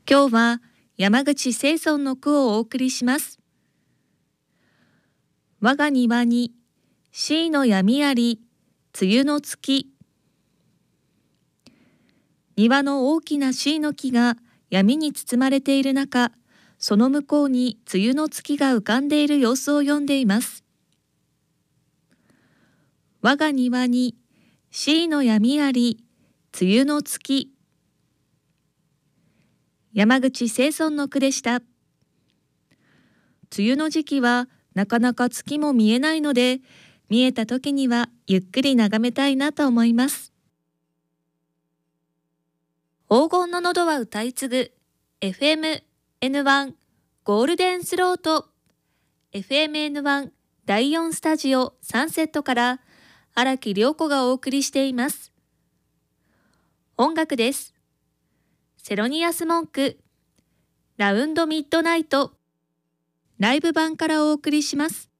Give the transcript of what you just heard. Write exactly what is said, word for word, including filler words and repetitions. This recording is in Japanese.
今日は山口清村の句をお送りします。我が庭に椎の闇あり、梅雨の月。庭の大きな椎の木が闇に包まれている中、その向こうに梅雨の月が浮かんでいる様子を読んでいます。我が庭に椎の闇あり、梅雨の月。山口清村の句でした。梅雨の時期はなかなか月も見えないので、見えた時にはゆっくり眺めたいなと思います。黄金の喉は歌い継ぐ エフエムエヌワン ゴールデンスロート エフエムエヌワン だいよんスタジオサンセットから荒木涼子がお送りしています。音楽です。セロニアス・モンクラウンドミッドナイトライブ版からお送りします。